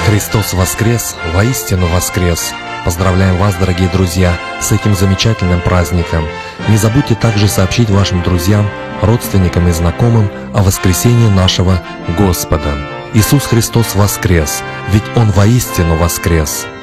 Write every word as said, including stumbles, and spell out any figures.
Христос воскрес, воистину воскрес! Поздравляем вас, дорогие друзья, с этим замечательным праздником. Не забудьте также сообщить вашим друзьям, родственникам и знакомым о воскресении нашего Господа. Иисус Христос воскрес, ведь Он воистину воскрес!